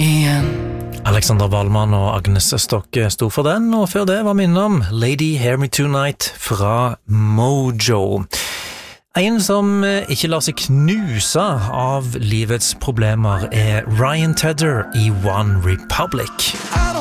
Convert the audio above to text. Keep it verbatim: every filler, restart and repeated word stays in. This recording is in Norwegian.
igjen. Alexander Wallmann og Agnes Stokke sto for den, og før det var minnet om Lady Hear Me Tonight fra Mojo. En som ikke lar seg knuse av livets problemer er Ryan Tedder i One Republic.